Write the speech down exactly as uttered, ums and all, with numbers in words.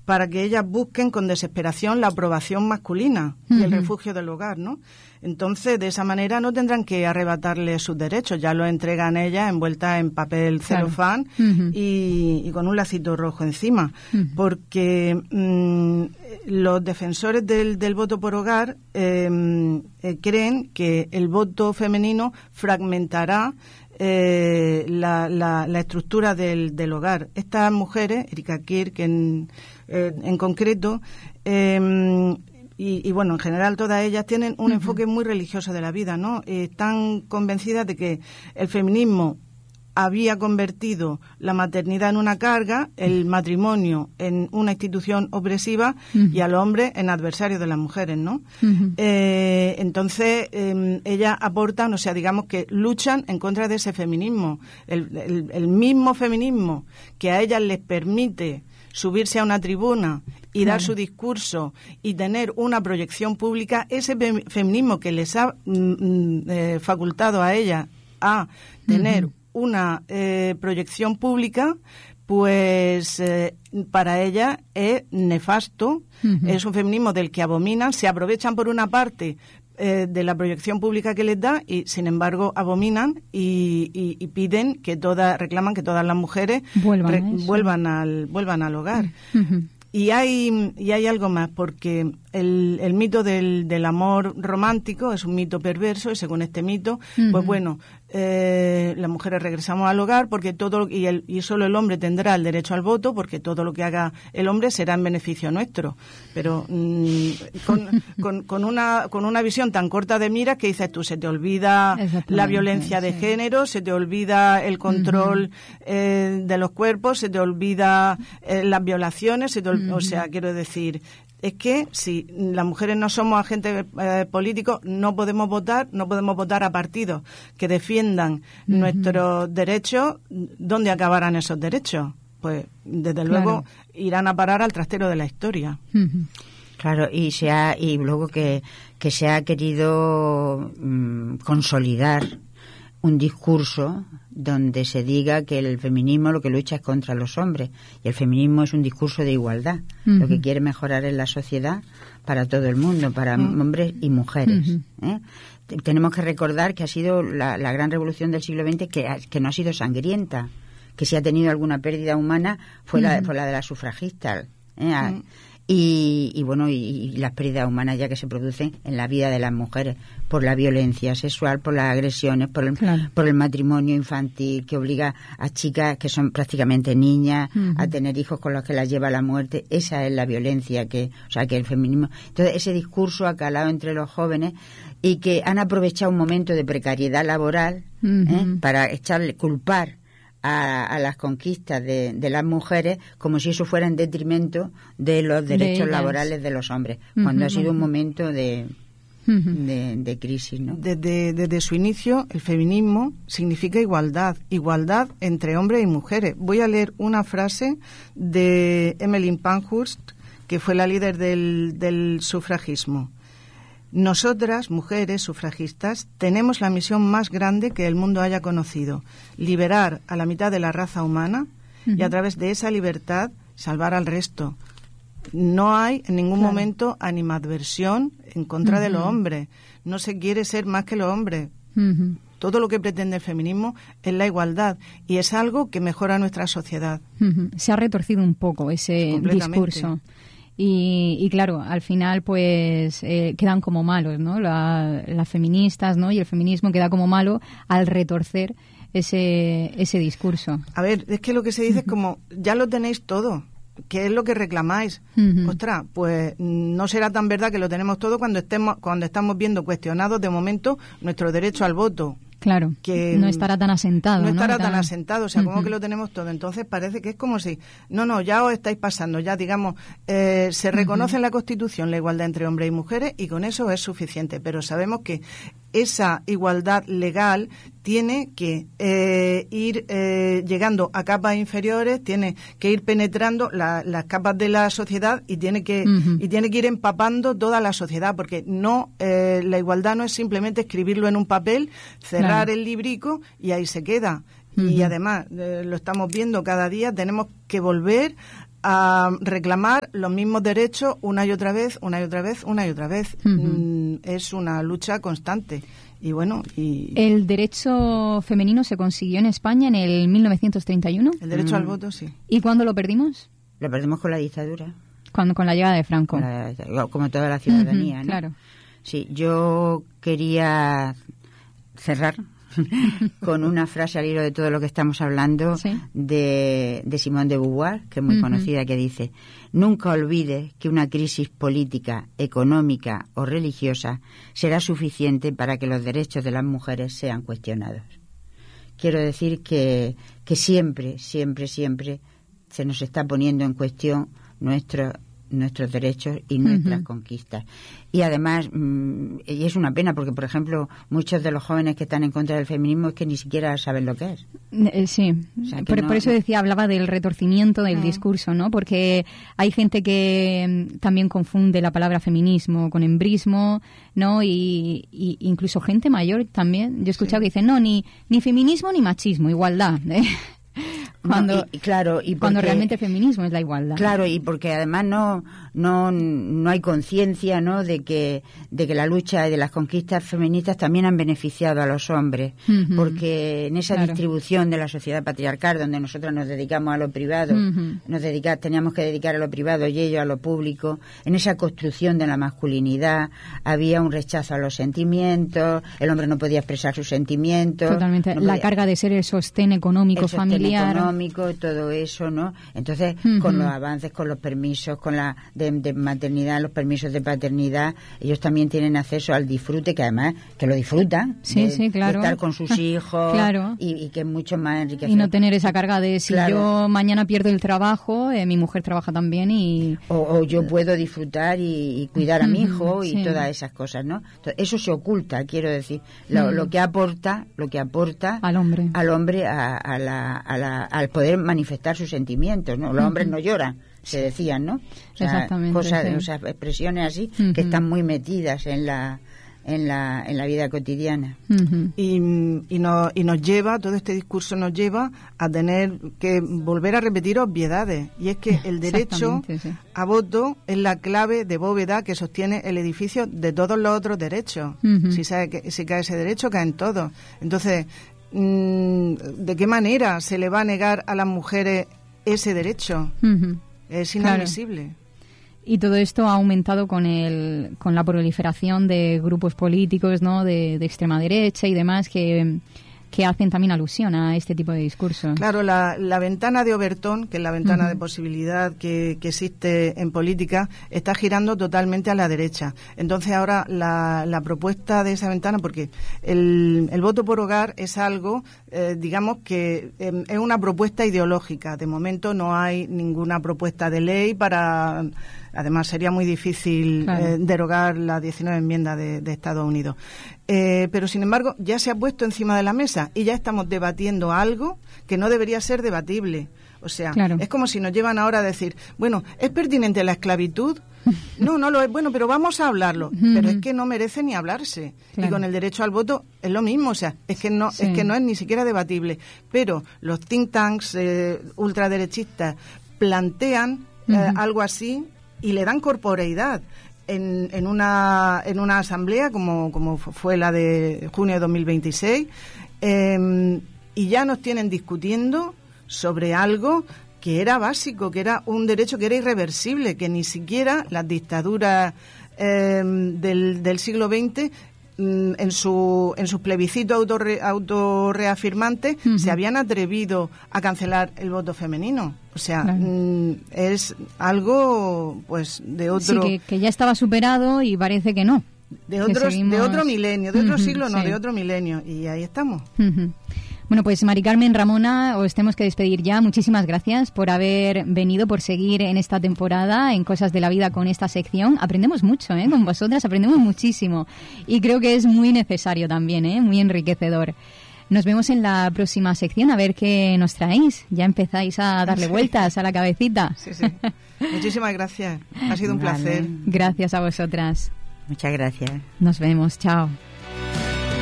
para que ellas busquen con desesperación la aprobación masculina uh-huh. y el refugio del hogar, ¿no? Entonces, de esa manera no tendrán que arrebatarle sus derechos, ya lo entregan ellas envueltas en papel celofán claro. uh-huh. y, y con un lacito rojo encima, uh-huh. porque mmm, los defensores del, del voto por hogar eh, eh, creen que el voto femenino fragmentará Eh, la, la, la estructura del, del hogar. Estas mujeres, Erika Kirk en, eh, en concreto, eh, y, y bueno, en general todas ellas tienen un uh-huh. enfoque muy religioso de la vida, ¿no? Eh, están convencidas de que el feminismo había convertido la maternidad en una carga, el matrimonio en una institución opresiva uh-huh. y al hombre en adversario de las mujeres, ¿no? Uh-huh. Eh, entonces, eh, ellas aportan, o sea, digamos que luchan en contra de ese feminismo. El, el, el mismo feminismo que a ellas les permite subirse a una tribuna y dar claro. su discurso y tener una proyección pública, ese fe- feminismo que les ha mm, eh, facultado a ellas a tener uh-huh. una eh, proyección pública, pues eh, para ella es nefasto, uh-huh. es un feminismo del que abominan, se aprovechan por una parte eh, de la proyección pública que les da y sin embargo abominan y, y, y piden que todas, reclaman que todas las mujeres vuelvan, re, vuelvan al vuelvan al hogar. Uh-huh. Y hay y hay algo más, porque el, el mito del, del amor romántico es un mito perverso y según este mito, uh-huh. pues bueno, eh, las mujeres regresamos al hogar porque todo y, el, y solo el hombre tendrá el derecho al voto porque todo lo que haga el hombre será en beneficio nuestro. Pero mmm, con, con, con una con una visión tan corta de miras que dices tú, se te olvida la violencia de sí. género, se te olvida el control uh-huh. eh, de los cuerpos, se te olvida eh, las violaciones, se te olvida, uh-huh. o sea, quiero decir, es que si las mujeres no somos agentes eh, políticos, no podemos votar, no podemos votar a partidos que defiendan uh-huh. nuestros derechos. ¿Dónde acabarán esos derechos? Pues, desde claro. luego, irán a parar al trastero de la historia. Uh-huh. Claro, y se ha, y luego que, que se ha querido mmm, consolidar un discurso donde se diga que el feminismo lo que lucha es contra los hombres y el feminismo es un discurso de igualdad, uh-huh. lo que quiere mejorar en la sociedad para todo el mundo, para uh-huh. hombres y mujeres. Uh-huh. ¿eh? Tenemos que recordar que ha sido la, la gran revolución del siglo veinte que, que no ha sido sangrienta, que si ha tenido alguna pérdida humana fue, uh-huh. la, fue la de las sufragistas. ¿eh? Uh-huh. Y, y bueno, y, y las pérdidas humanas ya que se producen en la vida de las mujeres por la violencia sexual, por las agresiones, por el, claro. por el matrimonio infantil que obliga a chicas que son prácticamente niñas uh-huh. a tener hijos con los que las lleva a la muerte. Esa es la violencia que, o sea, que el feminismo. Entonces, ese discurso ha calado entre los jóvenes y que han aprovechado un momento de precariedad laboral uh-huh. ¿eh? para echarle, culpar A, a las conquistas de, de las mujeres como si eso fuera en detrimento de los derechos de laborales de los hombres, cuando uh-huh, ha sido un momento de, uh-huh. de, de crisis, ¿no? Desde, desde su inicio, el feminismo significa igualdad, igualdad entre hombres y mujeres. Voy a leer una frase de Emmeline Pankhurst, que fue la líder del, del sufragismo. Nosotras, mujeres sufragistas, tenemos la misión más grande que el mundo haya conocido, liberar a la mitad de la raza humana uh-huh. y a través de esa libertad salvar al resto. No hay en ningún claro. momento animadversión en contra uh-huh. de los hombres. No se quiere ser más que los hombres. Uh-huh. Todo lo que pretende el feminismo es la igualdad y es algo que mejora nuestra sociedad. Uh-huh. Se ha retorcido un poco ese discurso. Y, y claro, al final pues eh, quedan como malos, ¿no? La, las feministas, ¿no? Y el feminismo queda como malo al retorcer ese ese discurso. A ver, es que lo que se dice uh-huh. es como, ya lo tenéis todo, ¿qué es lo que reclamáis? Uh-huh. Ostras, pues no será tan verdad que lo tenemos todo cuando estemos cuando estamos viendo cuestionados de momento nuestro derecho al voto. Claro, que no estará tan asentado. No estará ¿no? tan asentado, o sea, uh-huh. como que lo tenemos todo. Entonces parece que es como si, no, no, ya os estáis pasando, ya digamos, eh, se reconoce uh-huh. en la Constitución la igualdad entre hombres y mujeres y con eso es suficiente. Pero sabemos que esa igualdad legal tiene que eh, ir eh, llegando a capas inferiores, tiene que ir penetrando la, las capas de la sociedad y tiene que uh-huh. y tiene que ir empapando toda la sociedad, porque no eh, la igualdad no es simplemente escribirlo en un papel, cerrar claro. el librico y ahí se queda. Uh-huh. Y además, eh, lo estamos viendo cada día, tenemos que volver a reclamar los mismos derechos una y otra vez, una y otra vez, una y otra vez. Uh-huh. Mm, es una lucha constante. Y bueno, y... ¿El derecho femenino se consiguió en España en el mil novecientos treinta y uno? El derecho mm. al voto, sí. ¿Y cuándo lo perdimos? Lo perdimos con la dictadura. Cuando, con la llegada de Franco. La, como toda la ciudadanía, uh-huh, ¿no? Claro. Sí, yo quería cerrar con una frase al hilo de todo lo que estamos hablando, ¿sí? de, de Simone de Beauvoir, que es muy uh-huh. conocida, que dice: nunca olvides que una crisis política, económica o religiosa será suficiente para que los derechos de las mujeres sean cuestionados. Quiero decir que, que siempre, siempre, siempre se nos está poniendo en cuestión nuestro nuestros derechos y nuestras uh-huh. conquistas. Y además, mmm, y es una pena porque, por ejemplo, muchos de los jóvenes que están en contra del feminismo es que ni siquiera saben lo que es. Eh, sí, o sea, por, no, por eso decía, hablaba del retorcimiento del uh-huh. discurso, ¿no? Porque hay gente que um, también confunde la palabra feminismo con embrismo, ¿no? Y, y incluso gente mayor también. Yo he escuchado sí. que dicen, no, ni, ni feminismo ni machismo, igualdad, ¿eh? Cuando, no, y, claro, y porque, cuando realmente el feminismo es la igualdad. Claro, y porque además no no no hay conciencia, ¿no?, de que de que la lucha y de las conquistas feministas también han beneficiado a los hombres, uh-huh. porque en esa claro. distribución de la sociedad patriarcal donde nosotros nos dedicamos a lo privado, uh-huh. nos dedica, teníamos que dedicar a lo privado y ellos a lo público, en esa construcción de la masculinidad había un rechazo a los sentimientos, el hombre no podía expresar sus sentimientos. Totalmente, no la podía, carga de ser el sostén económico el sostén familiar. Económico, todo eso, ¿no? Entonces, uh-huh. con los avances, con los permisos, con la de, de maternidad, los permisos de paternidad, ellos también tienen acceso al disfrute, que además, que lo disfrutan. Sí, de, sí, claro. de estar con sus hijos. Claro. y, y que es mucho más enriquecedor. Y no tener esa carga de si claro. yo mañana pierdo el trabajo, eh, mi mujer trabaja también y... O, o yo puedo disfrutar y, y cuidar a mi hijo y sí. todas esas cosas, ¿no? Entonces, eso se oculta, quiero decir. Lo, mm. lo que aporta, lo que aporta al hombre, al hombre a, a la, a la, al poder manifestar sus sentimientos, ¿no? Los uh-huh. hombres no lloran, se decían, ¿no? O sea, exactamente, cosas, sí. o sea, expresiones así uh-huh. que están muy metidas en la en la en la vida cotidiana. Uh-huh. Y, y, no, y nos lleva, todo este discurso nos lleva a tener que volver a repetir obviedades. Y es que el derecho sí. a voto es la clave de bóveda que sostiene el edificio de todos los otros derechos. Uh-huh. Si, sabe que, si cae ese derecho, caen todos. Entonces, ¿de qué manera se le va a negar a las mujeres ese derecho? Uh-huh. Es inadmisible. Claro. Y todo esto ha aumentado con el con la proliferación de grupos políticos, ¿no?, de, de extrema derecha y demás que, que hacen también alusión a este tipo de discursos. Claro, la, la ventana de Overton, que es la ventana uh-huh. de posibilidad que, que existe en política, está girando totalmente a la derecha. Entonces ahora la, la propuesta de esa ventana, porque el, el voto por hogar es algo, eh, digamos que eh, es una propuesta ideológica. De momento no hay ninguna propuesta de ley para... Además, sería muy difícil claro. eh, derogar las diecinueve enmiendas de, de Estados Unidos. Eh, pero, sin embargo, ya se ha puesto encima de la mesa y ya estamos debatiendo algo que no debería ser debatible. O sea, claro. es como si nos llevan ahora a decir, bueno, ¿es pertinente la esclavitud? No, no lo es. Bueno, pero vamos a hablarlo. Uh-huh. Pero es que no merece ni hablarse. Claro. Y con el derecho al voto es lo mismo. O sea, es que no, sí. es que no es ni siquiera debatible. Pero los think tanks eh, ultraderechistas plantean uh-huh. eh, algo así y le dan corporeidad en, en una en una asamblea como, como fue la de junio de dos mil veintiséis eh, y ya nos tienen discutiendo sobre algo que era básico, que era un derecho que era irreversible, que ni siquiera las dictaduras eh, del, del siglo veinte en su en sus plebiscitos autorre, autorreafirmantes uh-huh. se habían atrevido a cancelar el voto femenino. O sea, claro. mm, es algo pues de otro... Sí, que, que ya estaba superado y parece que no. De, otros, seguimos... de otro milenio, de otro uh-huh, siglo, no, sí. de otro milenio. Y ahí estamos. Uh-huh. Bueno, pues Mari Carmen, Ramona, os tenemos que despedir ya. Muchísimas gracias por haber venido, por seguir en esta temporada en Cosas de la Vida con esta sección. Aprendemos mucho, ¿eh? Con vosotras aprendemos muchísimo. Y creo que es muy necesario también, ¿eh? Muy enriquecedor. Nos vemos en la próxima sección, a ver qué nos traéis. Ya empezáis a darle sí. vueltas a la cabecita. Sí, sí. Muchísimas gracias. Ha sido un vale. placer. Gracias a vosotras. Muchas gracias. Nos vemos. Chao.